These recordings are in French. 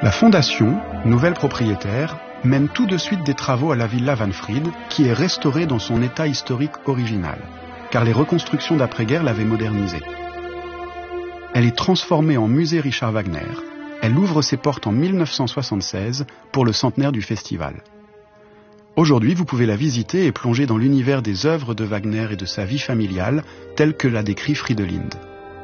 La fondation, nouvelle propriétaire, mène tout de suite des travaux à la Villa Van Fried, qui est restaurée dans son état historique original, car les reconstructions d'après-guerre l'avaient modernisée. Elle est transformée en musée Richard Wagner. Elle ouvre ses portes en 1976 pour le centenaire du festival. Aujourd'hui, vous pouvez la visiter et plonger dans l'univers des œuvres de Wagner et de sa vie familiale, telle que l'a décrit Fridolinde.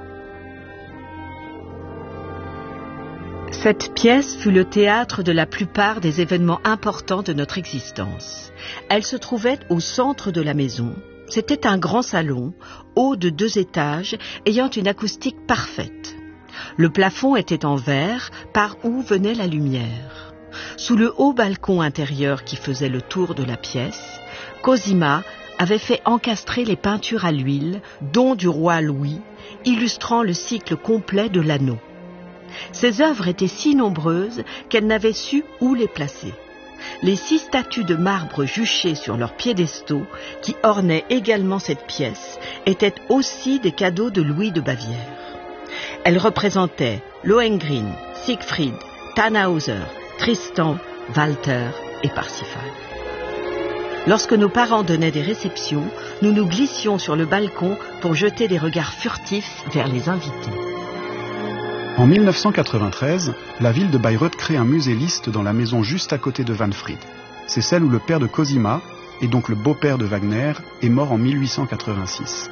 Cette pièce fut le théâtre de la plupart des événements importants de notre existence. Elle se trouvait au centre de la maison. C'était un grand salon, haut de 2 étages, ayant une acoustique parfaite. Le plafond était en verre, par où venait la lumière. Sous le haut balcon intérieur qui faisait le tour de la pièce, Cosima avait fait encastrer les peintures à l'huile, dont du roi Louis, illustrant le cycle complet de l'anneau. Ces œuvres étaient si nombreuses qu'elle n'avait su où les placer. Les 6 statues de marbre juchées sur leurs piédestaux, qui ornaient également cette pièce, étaient aussi des cadeaux de Louis de Bavière. Elles représentaient Lohengrin, Siegfried, Tannhäuser, Tristan, Walter et Parsifal. Lorsque nos parents donnaient des réceptions, nous nous glissions sur le balcon pour jeter des regards furtifs vers les invités. En 1993, la ville de Bayreuth crée un musée Liszt dans la maison juste à côté de Van Fried. C'est celle où le père de Cosima, et donc le beau-père de Wagner, est mort en 1886.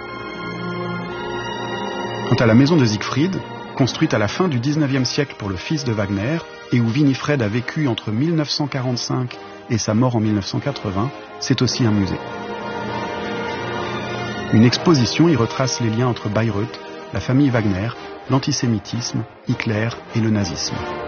Quant à la maison de Siegfried, construite à la fin du 19e siècle pour le fils de Wagner, et où Winifred a vécu entre 1945 et sa mort en 1980, c'est aussi un musée. Une exposition y retrace les liens entre Bayreuth, la famille Wagner, l'antisémitisme, Hitler et le nazisme.